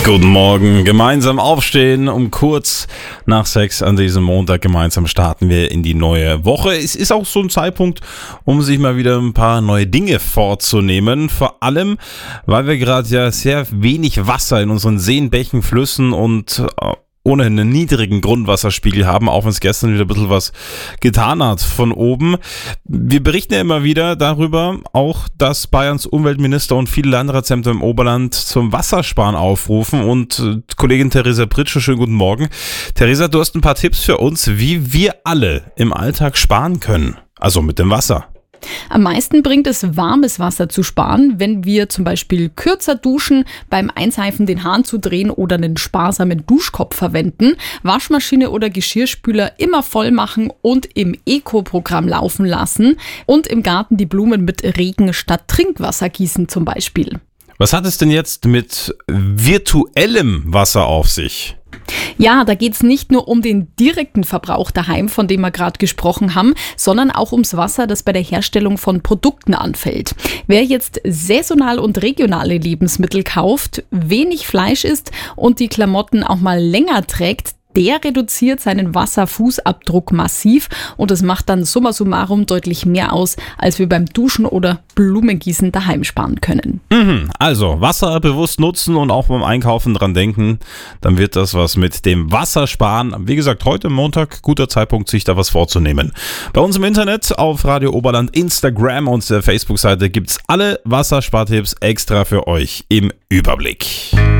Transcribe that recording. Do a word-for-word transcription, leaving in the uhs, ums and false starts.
Guten Morgen, gemeinsam aufstehen, um kurz nach sechs an diesem Montag gemeinsam starten wir in die neue Woche. Es ist auch so ein Zeitpunkt, um sich mal wieder ein paar neue Dinge vorzunehmen, vor allem, weil wir gerade ja sehr wenig Wasser in unseren Seen, Bächen, Flüssen und äh, ohne einen niedrigen Grundwasserspiegel haben, auch wenn es gestern wieder ein bisschen was getan hat von oben. Wir berichten ja immer wieder darüber, auch dass Bayerns Umweltminister und viele Landratsämter im Oberland zum Wassersparen aufrufen. Und äh, Kollegin Theresa Pritscher, schönen guten Morgen. Theresa, du hast ein paar Tipps für uns, wie wir alle im Alltag sparen können. Also mit dem Wasser. Am meisten bringt es, warmes Wasser zu sparen, wenn wir zum Beispiel kürzer duschen, beim Einseifen den Hahn zu drehen oder einen sparsamen Duschkopf verwenden, Waschmaschine oder Geschirrspüler immer voll machen und im Eco-Programm laufen lassen und im Garten die Blumen mit Regen statt Trinkwasser gießen zum Beispiel. Was hat es denn jetzt mit virtuellem Wasser auf sich? Ja, da geht's nicht nur um den direkten Verbrauch daheim, von dem wir gerade gesprochen haben, sondern auch ums Wasser, das bei der Herstellung von Produkten anfällt. Wer jetzt saisonal und regionale Lebensmittel kauft, wenig Fleisch isst und die Klamotten auch mal länger trägt, der reduziert seinen Wasserfußabdruck massiv und das macht dann summa summarum deutlich mehr aus, als wir beim Duschen oder Blumengießen daheim sparen können. Mhm, also Wasser bewusst nutzen und auch beim Einkaufen dran denken, dann wird das was mit dem Wasser sparen. Wie gesagt, heute Montag, guter Zeitpunkt, sich da was vorzunehmen. Bei uns im Internet auf Radio Oberland, Instagram und der Facebook-Seite gibt's alle Wasserspartipps extra für euch im Überblick.